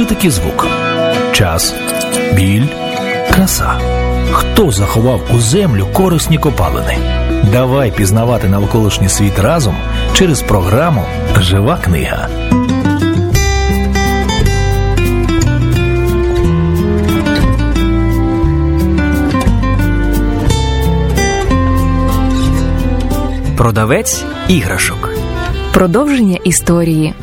Що таке звук? Час, біль, краса. Хто заховав у землю корисні копалини? Давай пізнавати навколишній світ разом через програму «Жива книга». Продавець іграшок. Продовження історії.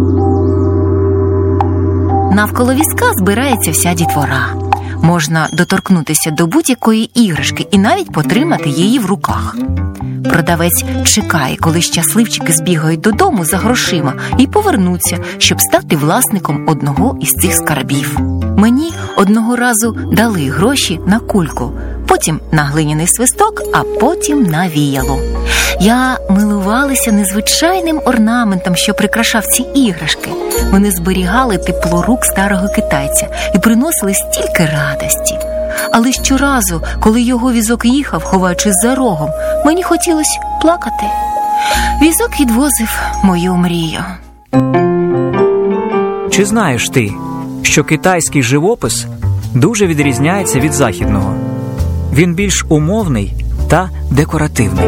Навколо візка збирається вся дітвора. Можна доторкнутися до будь-якої іграшки і навіть потримати її в руках. Продавець чекає, коли щасливчики збігають додому за грошима і повернуться, щоб стати власником одного із цих скарбів. Мені одного разу дали гроші на кульку, потім на глиняний свисток, а потім на віяло. Я милувалася незвичайним орнаментом, що прикрашав ці іграшки. Вони зберігали тепло рук старого китайця і приносили стільки радості. Але щоразу, коли його візок їхав, ховаючись за рогом, мені хотілося плакати. Візок відвозив мою мрію. Чи знаєш ти, що китайський живопис дуже відрізняється від західного? Він більш умовний та декоративний.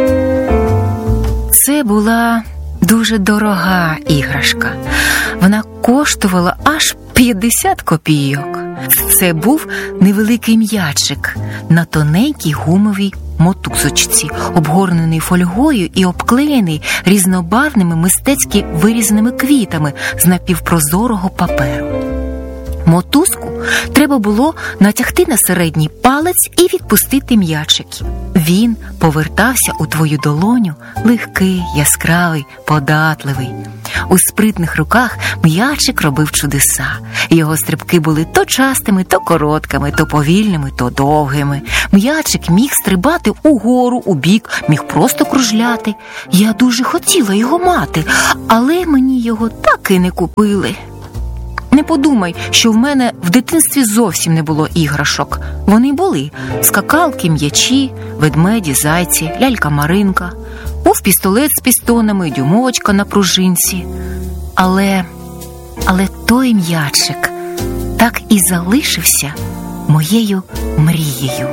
Це була дуже дорога іграшка. Вона коштувала аж 50 копійок. Це був невеликий м'ячик на тоненькій гумовій мотузочці, обгорнений фольгою і обклеєний різнобарвними мистецьки вирізаними квітами з напівпрозорого паперу. Мотузку треба було натягти на середній палець і відпустити м'ячик. Він повертався у твою долоню легкий, яскравий, податливий. У спритних руках м'ячик робив чудеса. Його стрибки були то частими, то короткими, то повільними, то довгими. М'ячик міг стрибати угору, убік, міг просто кружляти. Я дуже хотіла його мати, але мені його так і не купили. Не подумай, що в мене в дитинстві зовсім не було іграшок. Вони були: скакалки, м'ячі, ведмеді, зайці, лялька-маринка. Був пістолет з пістонами, дюймовочка на пружинці. Але той м'ячик так і залишився моєю мрією.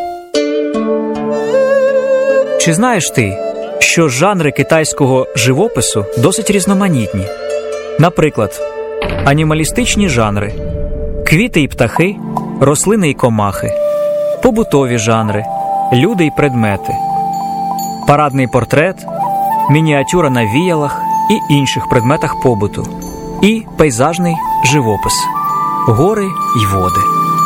Чи знаєш ти, що жанри китайського живопису досить різноманітні? Наприклад, анімалістичні жанри, квіти і птахи, рослини і комахи, побутові жанри, люди і предмети, парадний портрет, мініатюра на віялах і інших предметах побуту, і пейзажний живопис, гори й води.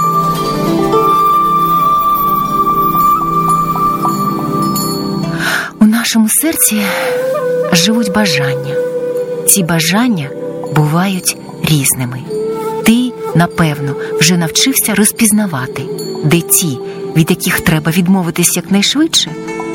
У нашому серці живуть бажання. Ці бажання бувають різними. Ти, напевно, вже навчився розпізнавати, де ті, від яких треба відмовитись якнайшвидше.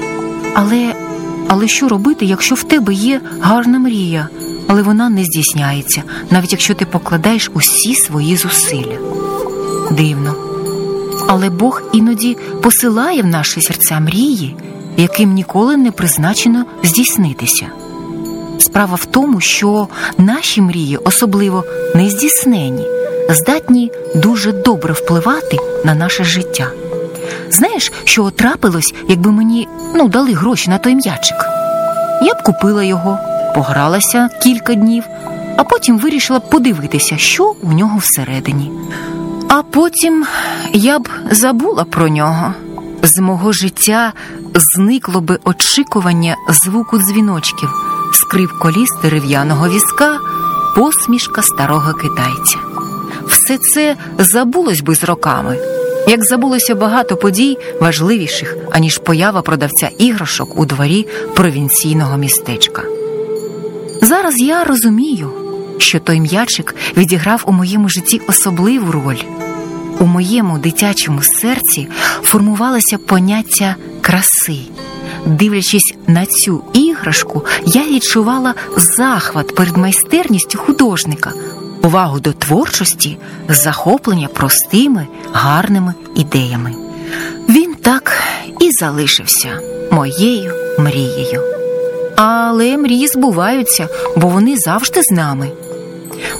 Але що робити, якщо в тебе є гарна мрія, але вона не здійсняється, навіть якщо ти покладаєш усі свої зусилля? Дивно. Але Бог іноді посилає в наші серця мрії, яким ніколи не призначено здійснитися. Справа в тому, що наші мрії, особливо нездійснені, здатні дуже добре впливати на наше життя. Знаєш, що трапилось, якби мені дали гроші на той м'ячик? Я б купила його, погралася кілька днів, а потім вирішила б подивитися, що у нього всередині. А потім я б забула про нього. З мого життя зникло би очікування звуку дзвіночків, скрип коліс дерев'яного візка, посмішка старого китайця. Все це забулось би з роками, як забулося багато подій важливіших, аніж поява продавця іграшок у дворі провінційного містечка. Зараз я розумію, що той м'ячик відіграв у моєму житті особливу роль. У моєму дитячому серці формувалося поняття краси. Дивлячись на цю іграшку, я відчувала захват перед майстерністю художника, увагу до творчості, захоплення простими, гарними ідеями. Він так і залишився моєю мрією. Але мрії збуваються, бо вони завжди з нами.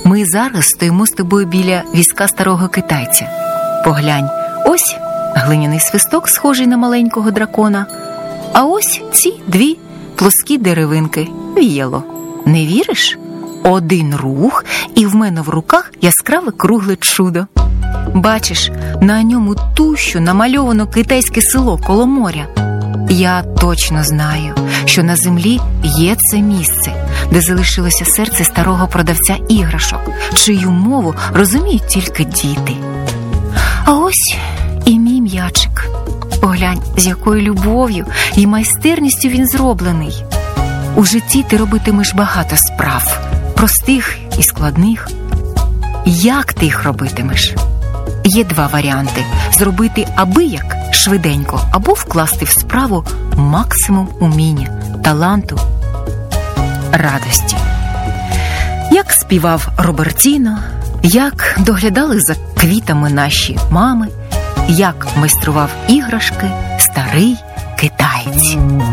Ми зараз стоїмо з тобою біля візка старого китайця. Поглянь, ось глиняний свисток, схожий на маленького дракона, а ось ці дві плоскі деревинки – віяло. Не віриш? Один рух, і в мене в руках яскраве кругле чудо. Бачиш, на ньому тущу намальовано китайське село коло моря. Я точно знаю, що на землі є це місце, де залишилося серце старого продавця іграшок, чию мову розуміють тільки діти. А ось і мій м'ячик. Поглянь, з якою любов'ю і майстерністю він зроблений. У житті ти робитимеш багато справ, простих і складних. Як ти їх робитимеш? Є два варіанти – зробити абияк, швиденько, або вкласти в справу максимум уміння, таланту, радості. Як співав Робертіно, як доглядали за квітами наші мами, як майстрував іграшки старий китаєць.